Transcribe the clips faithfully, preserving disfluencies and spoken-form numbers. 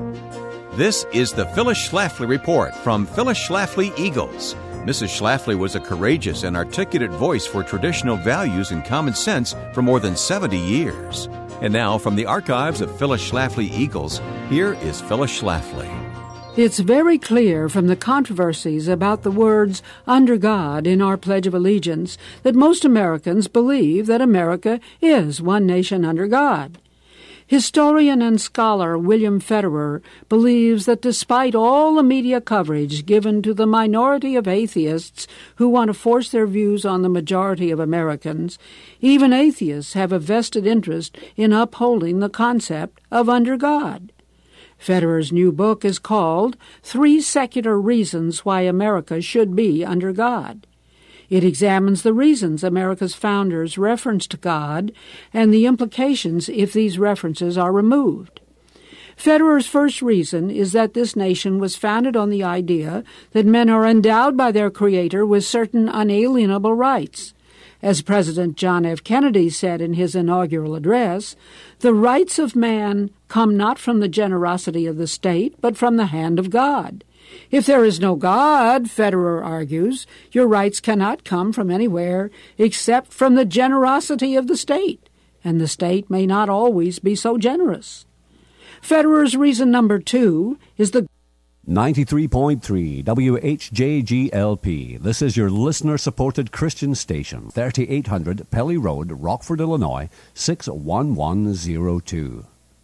This is the Phyllis Schlafly Report from Phyllis Schlafly Eagles. Missus Schlafly was a courageous and articulate voice for traditional values and common sense for more than seventy years. And now, from the archives of Phyllis Schlafly Eagles, here is Phyllis Schlafly. It's very clear from the controversies about the words "under God" in our Pledge of Allegiance that most Americans believe that America is one nation under God. Historian and scholar William Federer believes that despite all the media coverage given to the minority of atheists who want to force their views on the majority of Americans, even atheists have a vested interest in upholding the concept of under God. Federer's new book is called Three Secular Reasons Why America Should Be Under God. It examines the reasons America's founders referenced God and the implications if these references are removed. Federer's first reason is that this nation was founded on the idea that men are endowed by their Creator with certain unalienable rights. As President John F. Kennedy said in his inaugural address, "The rights of man come not from the generosity of the state, but from the hand of God." If there is no God, Federer argues, your rights cannot come from anywhere except from the generosity of the state, and the state may not always be so generous. Federer's reason number two is the ninety-three point three W H J G L P. This is your listener-supported Christian station, thirty-eight hundred Pelly Road, Rockford, Illinois, six one one zero two.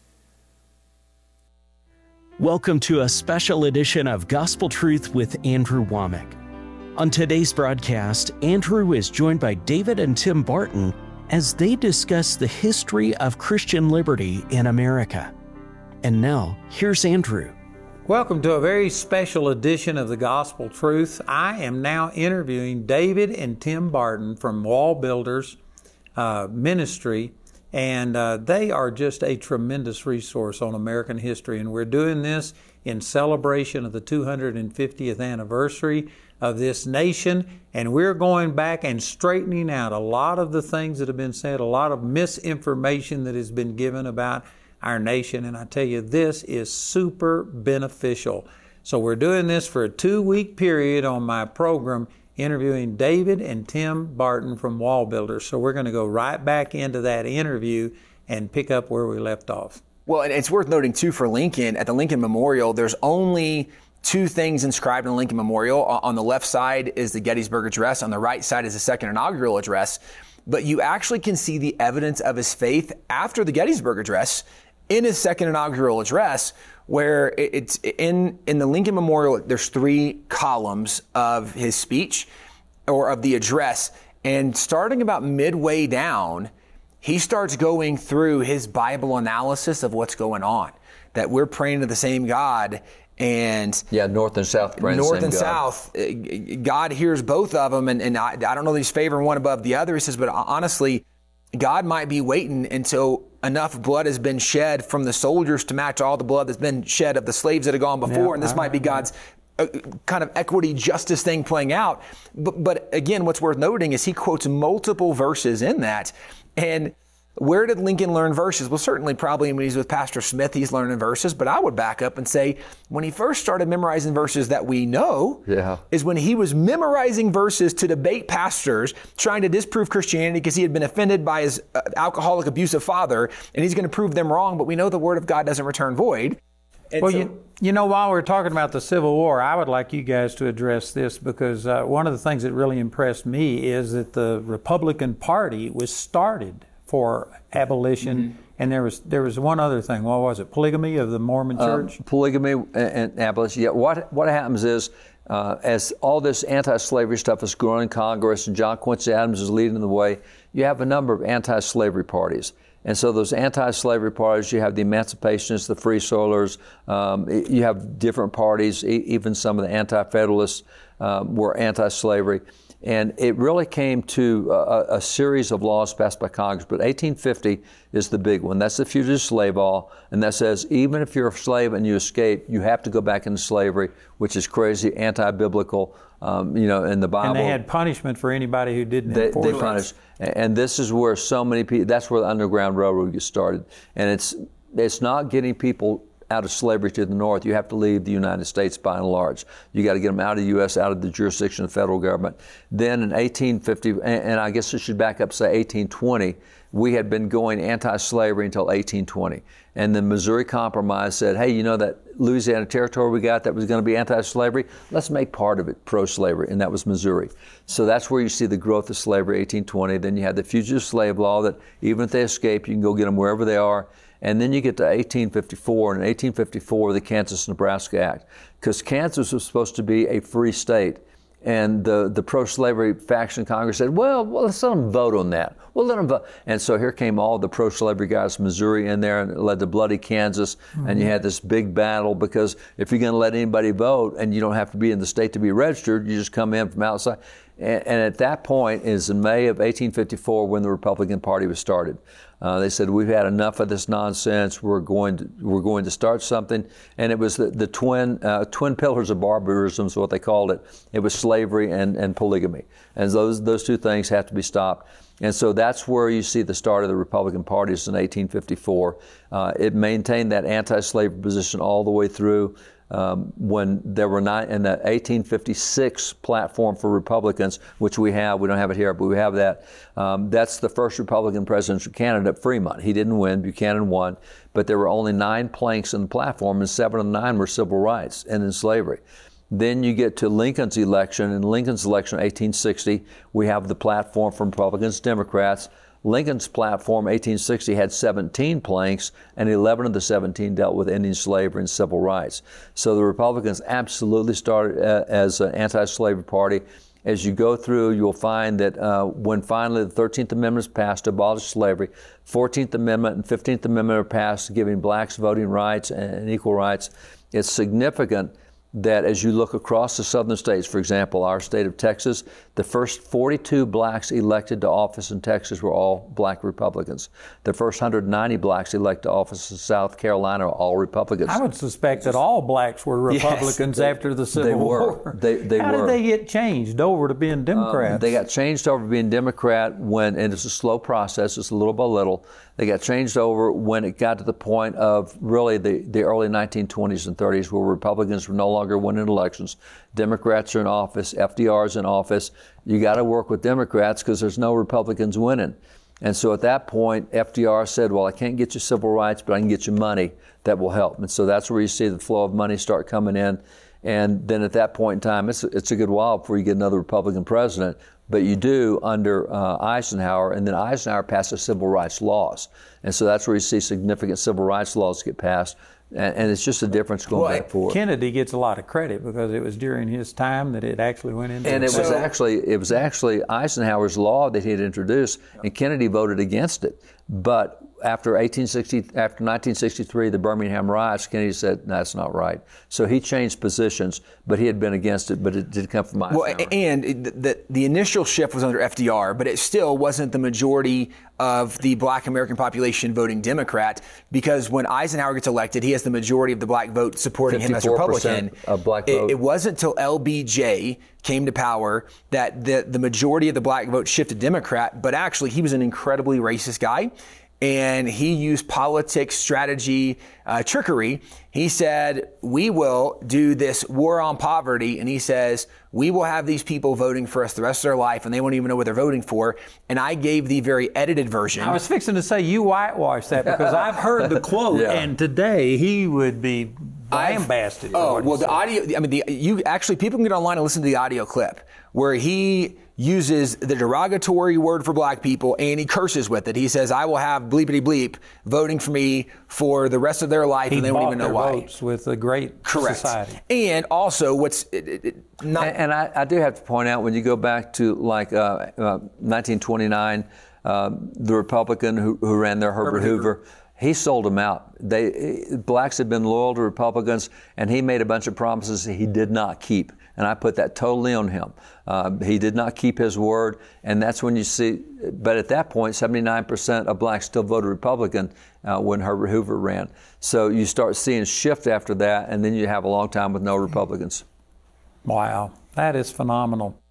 Welcome to a special edition of Gospel Truth with Andrew Womack. On today's broadcast, Andrew is joined by David and Tim Barton as they discuss the history of Christian liberty in America. And now, here's Andrew. Welcome to a very special edition of the Gospel Truth. I am now interviewing David and Tim Barton from Wall Builders uh, Ministry. And uh, they are just a tremendous resource on American history. And we're doing this in celebration of the two hundred fiftieth anniversary of this nation. And we're going back and straightening out a lot of the things that have been said, a lot of misinformation that has been given about our nation. And I tell you, this is super beneficial. So we're doing this for a two-week period on my program, interviewing David and Tim Barton from Wall Builders. So we're going to go right back into that interview and pick up where we left off. Well, and it's worth noting, too, for Lincoln, at the Lincoln Memorial, there's only two things inscribed in the Lincoln Memorial. On the left side is the Gettysburg Address. On the right side is the second inaugural address. But you actually can see the evidence of his faith after the Gettysburg Address in his second inaugural address, where it's in, in the Lincoln Memorial, there's three columns of his speech or of the address. And starting about midway down, he starts going through his Bible analysis of what's going on, that we're praying to the same God. And yeah, north and south praying north the same and God. south, God hears both of them. And, and I, I don't know that he's favoring one above the other. He says, but honestly, God might be waiting until enough blood has been shed from the soldiers to match all the blood that's been shed of the slaves that have gone before. Yeah, and this I might be God's uh, kind of equity justice thing playing out. But, but again, what's worth noting is he quotes multiple verses in that. And where did Lincoln learn verses? Well, certainly probably when he's with Pastor Smith, he's learning verses. But I would back up and say when he first started memorizing verses that we know yeah. is when he was memorizing verses to debate pastors trying to disprove Christianity because he had been offended by his uh, alcoholic, abusive father, and he's going to prove them wrong. But we know the Word of God doesn't return void. And well, so, you, you know, while we're talking about the Civil War, I would like you guys to address this because uh, one of the things that really impressed me is that the Republican Party was started for abolition, mm-hmm. and there was there was one other thing. What was it? Polygamy of the Mormon Church? Um, polygamy and, and abolition. Yeah. What what happens is uh, as all this anti-slavery stuff is growing in Congress, and John Quincy Adams is leading the way, you have a number of anti-slavery parties. And so those anti-slavery parties, you have the emancipationists, the free soilers, um, you have different parties, even some of the anti-federalists um, were anti-slavery. And it really came to a, a series of laws passed by Congress. But eighteen fifty is the big one. That's the Fugitive Slave Law. And that says even if you're a slave and you escape, you have to go back into slavery, which is crazy, anti-biblical, um, you know, in the Bible. And they had punishment for anybody who didn't they, enforce they punished. It. And this is where so many people, that's where the Underground Railroad gets started. And it's it's not getting people out of slavery to the North, you have to leave the United States by and large. You got to get them out of the U S, out of the jurisdiction of the federal government. Then in eighteen fifty, and, and I guess I should back up, say eighteen twenty, we had been going anti-slavery until eighteen twenty. And the Missouri Compromise said, hey, you know that Louisiana Territory we got that was going to be anti-slavery? Let's make part of it pro-slavery, and that was Missouri. So that's where you see the growth of slavery, eighteen twenty. Then you had the Fugitive Slave Law that even if they escape, you can go get them wherever they are. And then you get to eighteen fifty-four, and in eighteen fifty-four, the Kansas-Nebraska Act, because Kansas was supposed to be a free state. And the, the pro-slavery faction in Congress said, well, well, let's let them vote on that. We'll let them vote. And so here came all the pro-slavery guys from Missouri in there, and it led to bloody Kansas. Mm-hmm. And you had this big battle, because if you're going to let anybody vote and you don't have to be in the state to be registered, you just come in from outside. And, and at that point is in May of eighteen fifty-four when the Republican Party was started. Uh, they said, we've had enough of this nonsense. We're going to we're going to start something. And it was the, the twin uh, twin pillars of barbarism is what they called it. It was slavery and, and polygamy. And those those two things have to be stopped. And so that's where you see the start of the Republican Party is in eighteen fifty-four. Uh, it maintained that anti-slavery position all the way through. Um, when there were nine in the eighteen fifty-six platform for Republicans, which we have, we don't have it here, but we have that. Um, that's the first Republican presidential candidate, Fremont. He didn't win, Buchanan won, but there were only nine planks in the platform, and seven of the nine were civil rights and in slavery. Then you get to Lincoln's election. In Lincoln's election, eighteen sixty, we have the platform from Republicans, Democrats. Lincoln's platform, eighteen sixty, had seventeen planks, and eleven of the seventeen dealt with ending slavery and civil rights. So the Republicans absolutely started uh, as an anti-slavery party. As you go through, you'll find that uh, when finally the thirteenth Amendment is passed to abolish slavery, fourteenth Amendment and fifteenth Amendment are passed giving blacks voting rights and equal rights. It's significant that as you look across the southern states, for example, our state of Texas, the first forty-two blacks elected to office in Texas were all black Republicans. The first one hundred ninety blacks elected to office in South Carolina are all Republicans. I would suspect that all blacks were Republicans yes, they, after the Civil they were. War. They, they How were. did they get changed over to being Democrats? Um, they got changed over to being Democrat when, and it's a slow process, it's a little by little. They got changed over when it got to the point of really the, the early nineteen twenties and thirties where Republicans were no longer winning elections. Democrats are in office, F D R is in office. You got to work with Democrats because there's no Republicans winning. And so at that point, F D R said, well, I can't get you civil rights, but I can get you money that will help. And so that's where you see the flow of money start coming in. And then at that point in time, it's, it's a good while before you get another Republican president. But you do under uh, Eisenhower, and then Eisenhower passes civil rights laws. And so that's where you see significant civil rights laws get passed. And, and it's just a difference going well, back forward. Kennedy gets a lot of credit because it was during his time that it actually went into And it so, was actually it was actually Eisenhower's law that he had introduced, and Kennedy voted against it. But after eighteen sixty, after nineteen sixty-three, the Birmingham riots, Kennedy said, no, that's not right. So he changed positions, but he had been against it, but it did come from Eisenhower. Well, and the, the initial shift was under F D R, but it still wasn't the majority of the black American population voting Democrat, because when Eisenhower gets elected, he has the majority of the black vote supporting him as Republican. Of black it, vote. it wasn't until L B J came to power that the, the majority of the black vote shifted Democrat, but actually he was an incredibly racist guy. And he used politics, strategy, uh, trickery. He said, we will do this war on poverty. And he says, we will have these people voting for us the rest of their life, and they won't even know what they're voting for. And I gave the very edited version. I was fixing to say you whitewashed that because I've heard the quote, yeah. and today he would be lambasted. Oh, well, the audio, I mean, the, you actually, people can get online and listen to the audio clip where he uses the derogatory word for black people and he curses with it. He says, I will have bleepity bleep voting for me for the rest of their life, he and they won't even know their why. Votes with a great Correct. society. And also, what's it, it, it, not. And, and I, I do have to point out, when you go back to like uh, uh, nineteen twenty-nine, uh, the Republican who, who ran there, Herbert, Herbert Hoover, Hoover, he sold them out. They blacks had been loyal to Republicans, and he made a bunch of promises he did not keep. And I put that totally on him. Uh, he did not keep his word, and that's when you see. But at that point, seventy-nine percent of blacks still voted Republican uh, when Herbert Hoover ran. So you start seeing shift after that, and then you have a long time with no Republicans. Wow, that is phenomenal.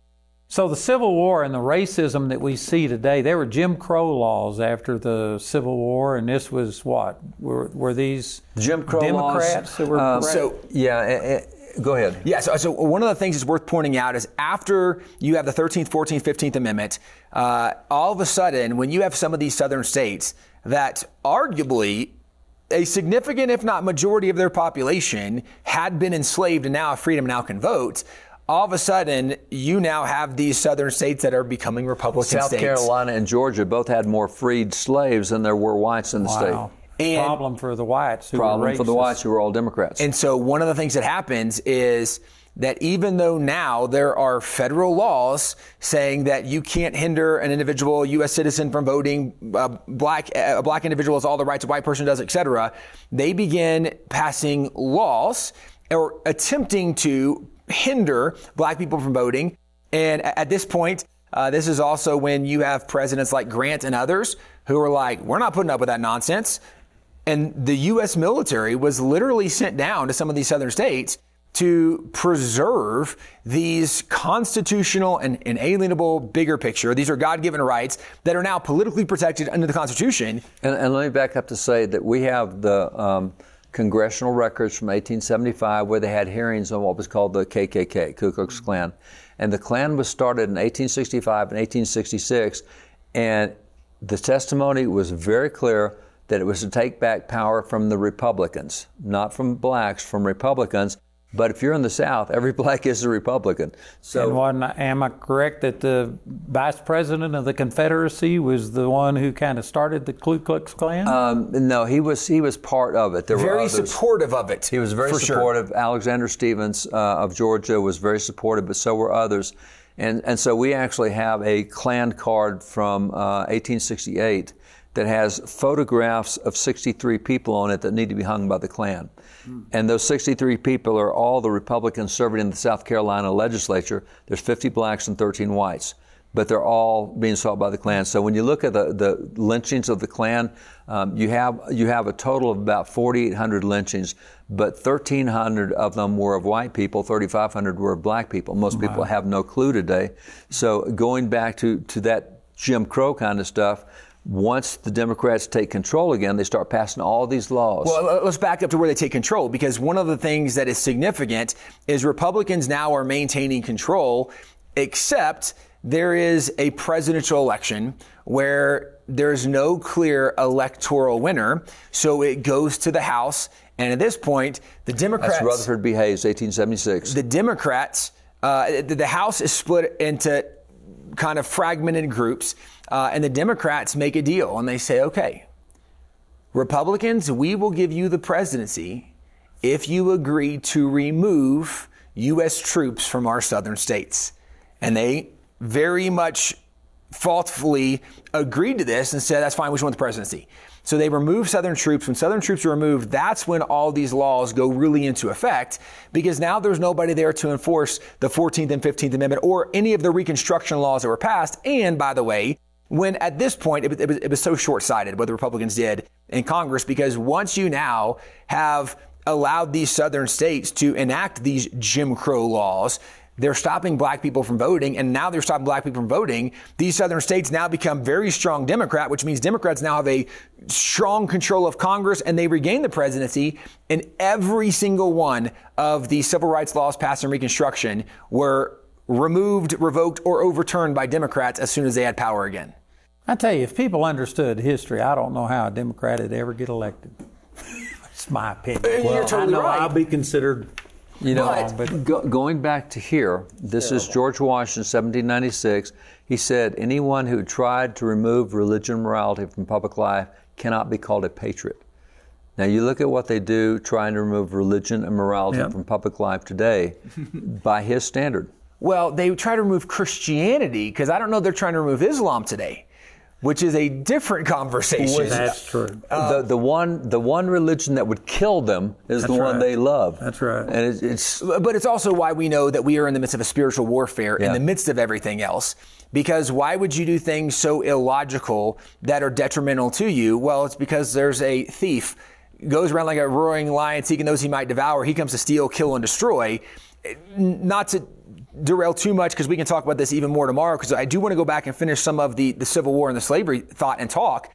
So the Civil War and the racism that we see today, there were Jim Crow laws after the Civil War, and this was what? Were, were these Jim Crow Democrats laws, that were uh, correct? So yeah, uh, uh, go ahead. Yeah, so, so one of the things that's worth pointing out is after you have the thirteenth, fourteenth, fifteenth Amendment, uh, all of a sudden, when you have some of these southern states that arguably a significant, if not majority of their population had been enslaved and now have freedom and now can vote, all of a sudden, you now have these southern states that are becoming Republican South states. Carolina and Georgia both had more freed slaves than there were whites in the Wow. state. And problem for the whites who Problem were for the racist. whites who were all Democrats. And so one of the things that happens is that even though now there are federal laws saying that you can't hinder an individual, a U S citizen from voting, a black, a black individual has all the rights a white person does, et cetera, they begin passing laws or attempting to hinder black people from voting. And at this point, uh, this is also when you have presidents like Grant and others who are like, we're not putting up with that nonsense. And the U S military was literally sent down to some of these southern states to preserve these constitutional and inalienable bigger picture. These are God-given rights that are now politically protected under the Constitution. And, and let me back up to say that we have the um, congressional records from eighteen seventy-five where they had hearings on what was called the K K K, Ku Klux Klan. And the Klan was started in eighteen sixty-five and eighteen sixty-six, and the testimony was very clear that it was to take back power from the Republicans, not from blacks, from Republicans. But if you're in the South, every black is a Republican. So, and wasn't, am I correct that the vice president of the Confederacy was the one who kind of started the Ku Klux Klan? um, no, he was he was part of it. There were Very others. supportive of it. He was very for sure. supportive. Alexander Stevens uh, of Georgia was very supportive, but so were others. And and so we actually have a Klan card from uh, eighteen sixty-eight that has photographs of sixty-three people on it that need to be hung by the Klan. Hmm. And those sixty-three people are all the Republicans serving in the South Carolina legislature. There's fifty blacks and thirteen whites, but they're all being sought by the Klan. So when you look at the, the lynchings of the Klan, um, you have you have a total of about forty-eight hundred lynchings, but thirteen hundred of them were of white people, thirty-five hundred were of black people. Most wow. people have no clue today. So going back to, to that Jim Crow kind of stuff, once the Democrats take control again, they start passing all these laws. Well, let's back up to where they take control, because one of the things that is significant is Republicans now are maintaining control, except there is a presidential election where there's no clear electoral winner. So it goes to the House. And at this point, the Democrats... That's Rutherford B. Hayes, eighteen seventy-six. The Democrats, uh, the, the House is split into kind of fragmented groups. Uh, and the Democrats make a deal and they say, okay, Republicans, we will give you the presidency if you agree to remove U S troops from our southern states. And they very much thoughtfully agreed to this and said, that's fine, we just want the presidency. So they remove Southern troops. When Southern troops are removed, that's when all these laws go really into effect, because now there's nobody there to enforce the fourteenth and fifteenth Amendment or any of the Reconstruction laws that were passed. And by the way, when at this point, it, it, was, it was so short-sighted what the Republicans did in Congress, because once you now have allowed these southern states to enact these Jim Crow laws, they're stopping black people from voting, and now they're stopping black people from voting. These southern states now become very strong Democrat, which means Democrats now have a strong control of Congress, and they regain the presidency. And every single one of the civil rights laws passed in Reconstruction were removed, revoked, or overturned by Democrats as soon as they had power again. I tell you, if people understood history, I don't know how a Democrat would ever get elected. It's my opinion. Well, You're totally I know right. I'll be considered You know, wrong, but go, going back to here, this is George Washington, seventeen ninety-six. He said, anyone who tried to remove religion and morality from public life cannot be called a patriot. Now, you look at what they do trying to remove religion and morality Yep. from public life today by his standard. Well, they try to remove Christianity, because I don't know they're trying to remove Islam today, which is a different conversation. that's true. the the one the one religion that would kill them is the That's one right. they love. That's right. And it, it's But it's also why we know that we are in the midst of a spiritual warfare Yeah. in the midst of everything else. Because why would you do things so illogical that are detrimental to you? Well, it's because there's a thief, goes around like a roaring lion seeking those he might devour. He comes to steal, kill, and destroy. Not to derail too much because we can talk about this even more tomorrow, because I do want to go back and finish some of the, the Civil War and the slavery thought and talk.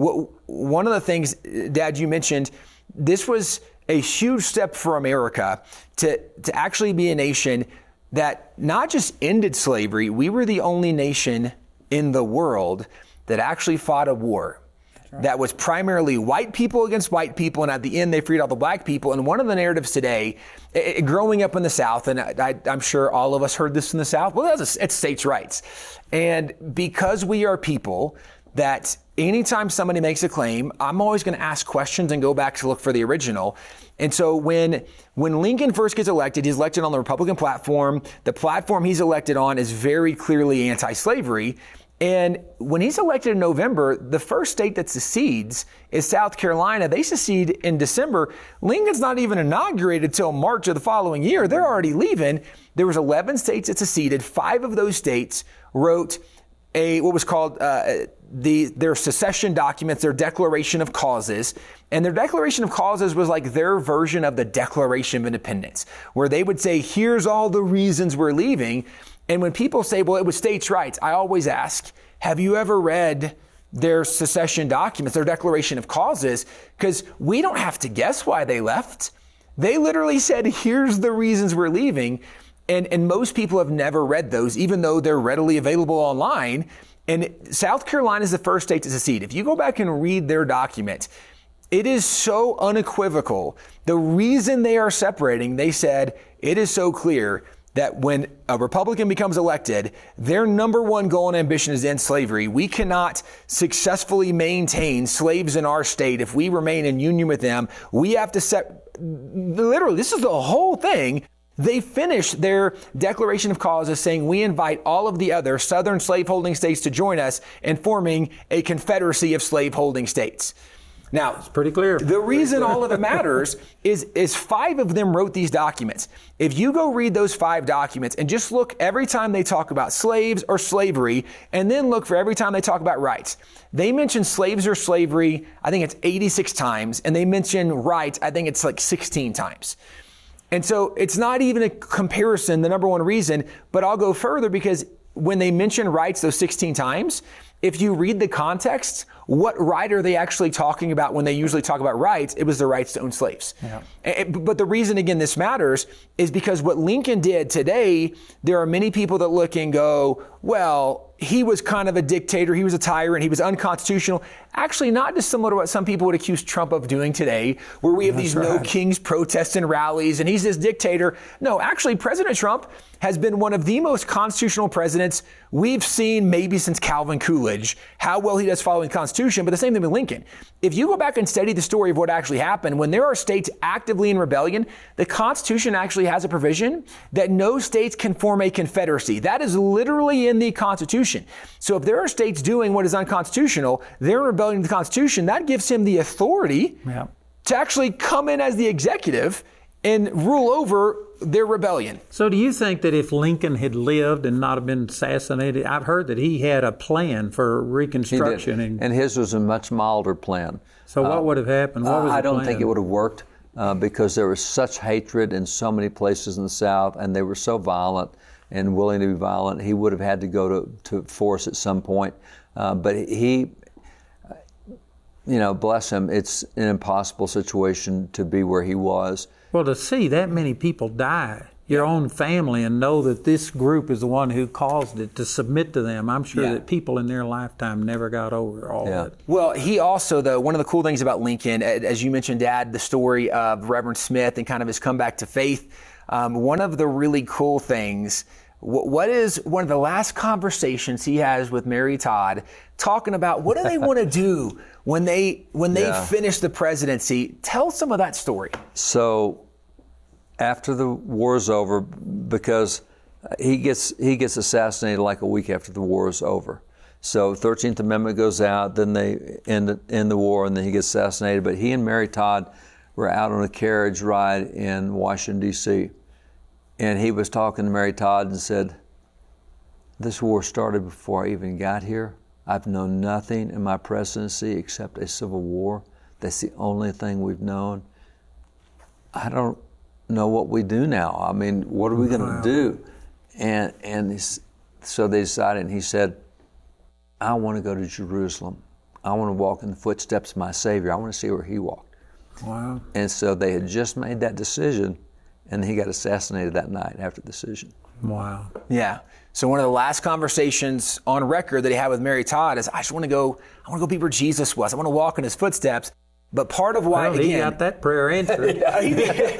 One of the things, Dad, you mentioned, this was a huge step for America to, to actually be a nation that not just ended slavery, we were the only nation in the world that actually fought a war. Right. That was primarily white people against white people, and at the end they freed all the black people. And one of the narratives today, it, growing up in the South, and I, I'm sure all of us heard this in the South, well, that's a, it's states' rights. And because we are people that anytime somebody makes a claim, I'm always going to ask questions and go back to look for the original. And so when when Lincoln first gets elected, he's elected on the Republican platform. The platform he's elected on is very clearly anti-slavery. And when he's elected in November, the first state that secedes is South Carolina. They secede in December. Lincoln's not even inaugurated till March of the following year. They're already leaving. There was eleven states that seceded. Five of those states wrote a what was called uh, the their secession documents, their Declaration of Causes. And their Declaration of Causes was like their version of the Declaration of Independence, where they would say, here's all the reasons we're leaving. And when people say, well, it was states' rights, I always ask, have you ever read their secession documents, their Declaration of Causes? Because we don't have to guess why they left. They literally said, here's the reasons we're leaving. And, and most people have never read those, even though they're readily available online. And South Carolina is the first state to secede. If you go back and read their document, it is so unequivocal. The reason they are separating, they said, it is so clear that when a Republican becomes elected, their number one goal and ambition is to end slavery. We cannot successfully maintain slaves in our state if we remain in union with them. We have to set, literally, this is the whole thing. They finished their Declaration of Causes saying, we invite all of the other southern slaveholding states to join us in forming a confederacy of slaveholding states. Now, it's pretty clear. The reason all of it matters is, is five of them wrote these documents. If you go read those five documents and just look every time they talk about slaves or slavery, and then look for every time they talk about rights. They mention slaves or slavery, I think it's eighty-six times, and they mention rights, I think it's like sixteen times. And so it's not even a comparison, the number one reason, but I'll go further, because when they mention rights those sixteen times, if you read the context, what right are they actually talking about when they usually talk about rights? It was the rights to own slaves. Yeah. And, but the reason, again, this matters is because what Lincoln did today, there are many people that look and go, well, he was kind of a dictator, he was a tyrant, he was unconstitutional. Actually, not dissimilar to what some people would accuse Trump of doing today, where we have That's these right. no kings protests and rallies, and he's this dictator. No, actually, President Trump has been one of the most constitutional presidents we've seen maybe since Calvin Coolidge, how well he does following the Constitution, but the same thing with Lincoln. If you go back and study the story of what actually happened, when there are states actively in rebellion, the Constitution actually has a provision that no states can form a confederacy. That is literally in the Constitution. So if there are states doing what is unconstitutional, they're in rebellion to the Constitution, that gives him the authority yeah. to actually come in as the executive and rule over their rebellion. So do you think that if Lincoln had lived and not have been assassinated, I've heard that he had a plan for Reconstruction. And, and his was a much milder plan. So what uh, would have happened? What was I the don't plan? think it would have worked uh, because there was such hatred in so many places in the South, and they were so violent and willing to be violent. He would have had to go to, to force at some point. Uh, but he, you know, bless him, it's an impossible situation to be where he was. Well, to see that many people die, your own family, and know that this group is the one who caused it, to submit to them, I'm sure yeah. that people in their lifetime never got over all yeah. of it. Well, he also, though, one of the cool things about Lincoln, as you mentioned, Dad, the story of Reverend Smith and kind of his comeback to faith, um, one of the really cool things, what is one of the last conversations he has with Mary Todd, talking about what do they want to do when they when they yeah. finish the presidency? Tell some of that story. So after the war is over, because he gets he gets assassinated like a week after the war is over. So thirteenth Amendment goes out, then they end, end the war, and then he gets assassinated. But he and Mary Todd were out on a carriage ride in Washington, D C, and he was talking to Mary Todd and said, this war started before I even got here. I've known nothing in my presidency except a civil war. That's the only thing we've known. I don't know what we do now. I mean, what are we going to wow. do? And, and he's, so they decided, and he said, I want to go to Jerusalem. I want to walk in the footsteps of my Savior. I want to see where he walked. Wow. And so they had just made that decision, and he got assassinated that night after the decision. Wow. Yeah. So one of the last conversations on record that he had with Mary Todd is, I just want to go, I want to go be where Jesus was. I want to walk in his footsteps. But part of why, well, again... he got that prayer answered. he,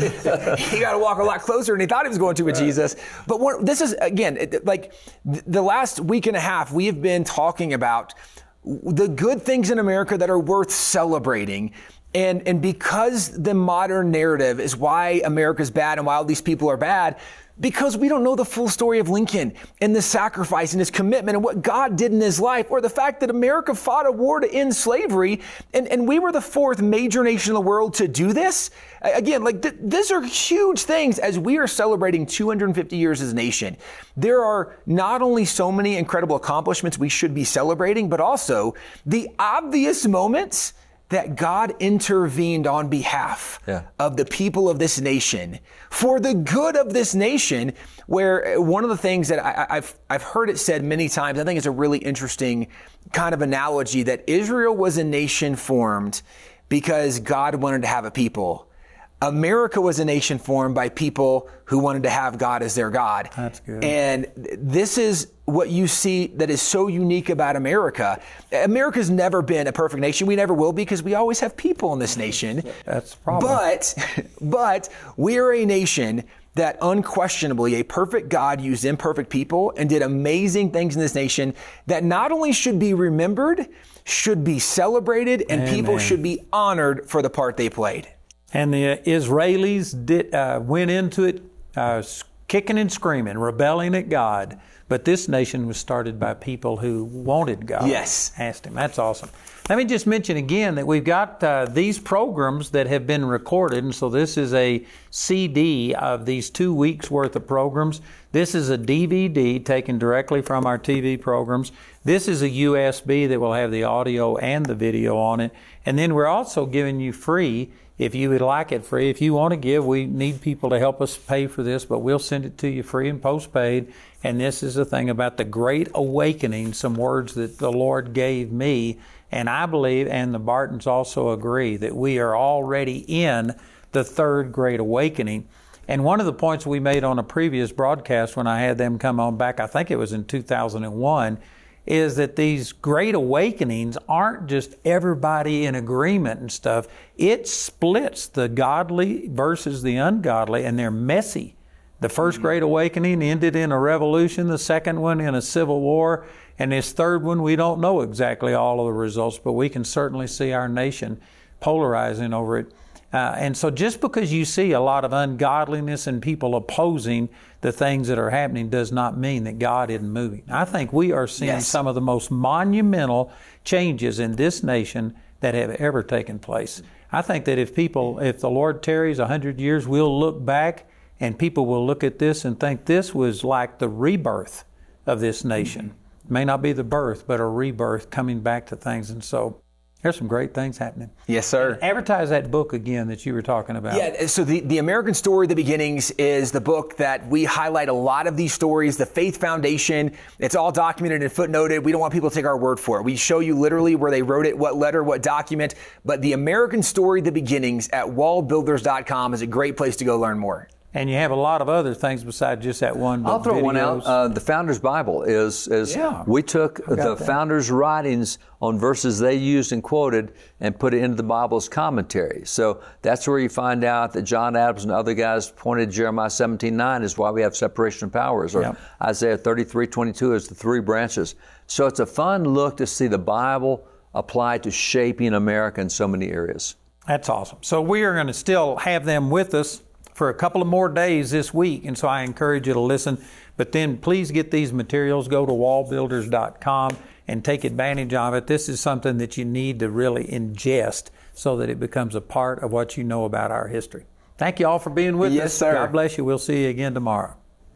he got to walk a lot closer than he thought he was going to with right. Jesus. But what, this is, again, it, like the last week and a half, we have been talking about the good things in America that are worth celebrating. And, and because the modern narrative is why America's bad and why all these people are bad, because we don't know the full story of Lincoln and the sacrifice and his commitment and what God did in his life, or the fact that America fought a war to end slavery, and, and we were the fourth major nation in the world to do this. Again, like th- these are huge things as we are celebrating two hundred fifty years as a nation. There are not only so many incredible accomplishments we should be celebrating, but also the obvious moments that God intervened on behalf yeah. of the people of this nation for the good of this nation, where one of the things that I, I've, I've heard it said many times, I think it's a really interesting kind of analogy, that Israel was a nation formed because God wanted to have a people. America was a nation formed by people who wanted to have God as their God. That's good. And this is what you see that is so unique about America. America's never been a perfect nation. We never will be, because we always have people in this nation. That's the problem. But, but we are a nation that unquestionably a perfect God used imperfect people and did amazing things in this nation that not only should be remembered, should be celebrated, and Amen. People should be honored for the part they played. And the Israelis did, uh, went into it uh, kicking and screaming, rebelling at God. But this nation was started by people who wanted God. Yes. Asked him. That's awesome. Let me just mention again that we've got uh, these programs that have been recorded. And so this is a C D of these two weeks worth of programs. This is a D V D taken directly from our T V programs. This is a U S B that will have the audio and the video on it. And then we're also giving you free, if you would like it free. If you want to give, we need people to help us pay for this, but we'll send it to you free and postpaid. And this is the thing about the Great Awakening, some words that the Lord gave me. And I believe, and the Bartons also agree, that we are already in the third Great Awakening. And one of the points we made on a previous broadcast when I had them come on back, I think it was in two thousand one, is that these great awakenings aren't just everybody in agreement and stuff. It splits the godly versus the ungodly, and they're messy. The first great awakening ended in a revolution, the second one in a civil war, and this third one, we don't know exactly all of the results, but we can certainly see our nation polarizing over it. Uh, and so just because you see a lot of ungodliness and people opposing the things that are happening does not mean that God isn't moving. I think we are seeing yes. some of the most monumental changes in this nation that have ever taken place. I think that if people, if the Lord tarries a hundred years, we'll look back and people will look at this and think this was like the rebirth of this nation. It may not be the birth, but a rebirth coming back to things. And so there's some great things happening. Yes, sir. And advertise that book again that you were talking about. Yeah, so the, the American Story, The Beginnings, is the book that we highlight a lot of these stories, the Faith Foundation. It's all documented and footnoted. We don't want people to take our word for it. We show you literally where they wrote it, what letter, what document. But the American Story, The Beginnings at wall builders dot com is a great place to go learn more. And you have a lot of other things besides just that one book. I'll throw videos. one out. Uh, the Founders Bible is, is yeah, we took the that. Founders' writings on verses they used and quoted and put it into the Bible's commentary. So that's where you find out that John Adams and other guys pointed Jeremiah seventeen nine is why we have separation of powers, or yep. Isaiah thirty-three twenty-two is the three branches. So it's a fun look to see the Bible applied to shaping America in so many areas. That's awesome. So we are going to still have them with us for a couple of more days this week, and so I encourage you to listen. But then please get these materials, go to wall builders dot com and take advantage of it. This is something that you need to really ingest so that it becomes a part of what you know about our history. Thank you all for being with yes, us. Sir. God bless you. We'll see you again tomorrow.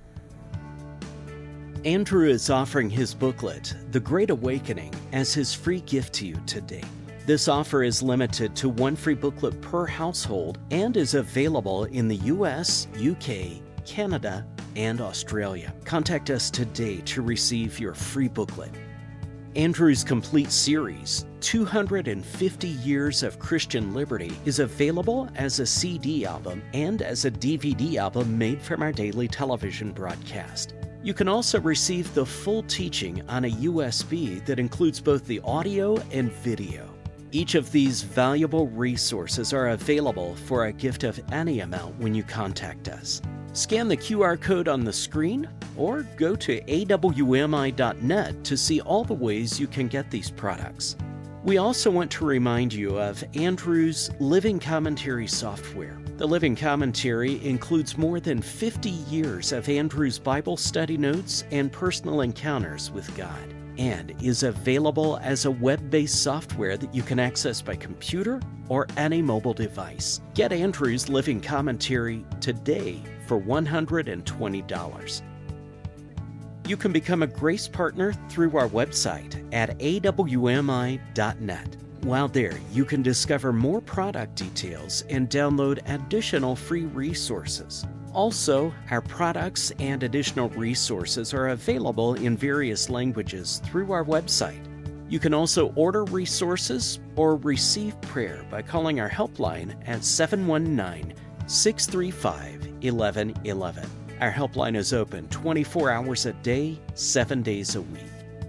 Andrew is offering his booklet, The Great Awakening, as his free gift to you today. This offer is limited to one free booklet per household and is available in the U S, U K, Canada, and Australia. Contact us today to receive your free booklet. Andrew's complete series, two hundred fifty Years of Christian Liberty, is available as a C D album and as a D V D album made from our daily television broadcast. You can also receive the full teaching on a U S B that includes both the audio and video. Each of these valuable resources are available for a gift of any amount when you contact us. Scan the Q R code on the screen or go to A W M I dot net to see all the ways you can get these products. We also want to remind you of Andrew's Living Commentary software. The Living Commentary includes more than fifty years of Andrew's Bible study notes and personal encounters with God, and is available as a web-based software that you can access by computer or any mobile device. Get Andrew's Living Commentary today for one hundred twenty dollars. You can become a Grace Partner through our website at A W M I dot net. While there, you can discover more product details and download additional free resources. Also, our products and additional resources are available in various languages through our website. You can also order resources or receive prayer by calling our helpline at seven one nine, six three five, one one one one. Our helpline is open twenty-four hours a day, seven days a week.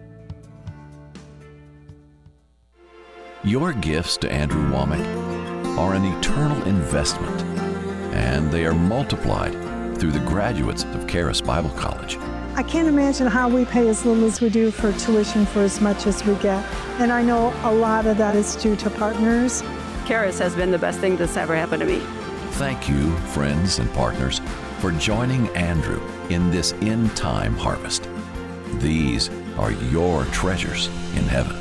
Your gifts to Andrew Wommack are an eternal investment, and they are multiplied through the graduates of Charis Bible College. I can't imagine how we pay as little as we do for tuition for as much as we get, and I know a lot of that is due to partners. Charis has been the best thing that's ever happened to me. Thank you, friends and partners, for joining Andrew in this end-time harvest. These are your treasures in heaven.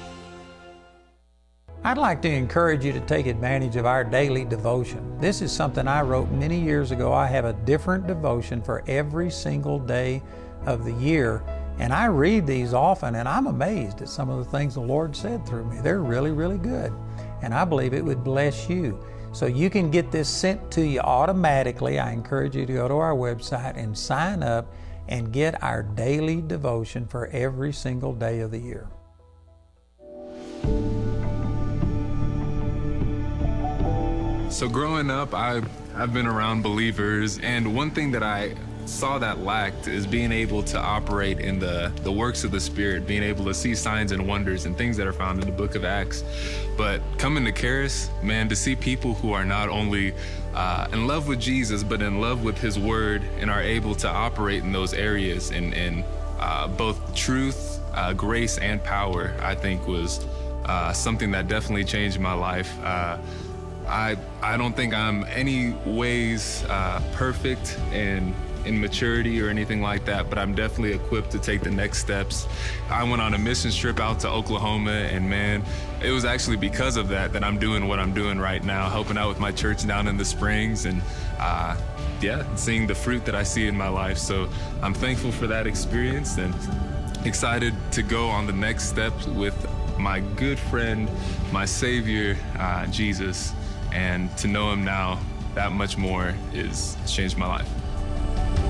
I'd like to encourage you to take advantage of our daily devotion. This is something I wrote many years ago. I have a different devotion for every single day of the year, and I read these often, and I'm amazed at some of the things the Lord said through me. They're really, really good, and I believe it would bless you. So you can get this sent to you automatically. I encourage you to go to our website and sign up and get our daily devotion for every single day of the year. So growing up, I've, I've been around believers, and one thing that I saw that lacked is being able to operate in the, the works of the Spirit, being able to see signs and wonders and things that are found in the book of Acts. But coming to Charis, man, to see people who are not only uh, in love with Jesus, but in love with His Word and are able to operate in those areas in, in uh, both truth, uh, grace, and power, I think was uh, something that definitely changed my life. Uh, I I don't think I'm any ways uh, perfect in in maturity or anything like that, but I'm definitely equipped to take the next steps. I went on a mission trip out to Oklahoma, and man, it was actually because of that that I'm doing what I'm doing right now, helping out with my church down in the Springs, and uh, yeah, seeing the fruit that I see in my life. So I'm thankful for that experience and excited to go on the next steps with my good friend, my Savior, uh, Jesus. And to know Him now that much more is changed my life.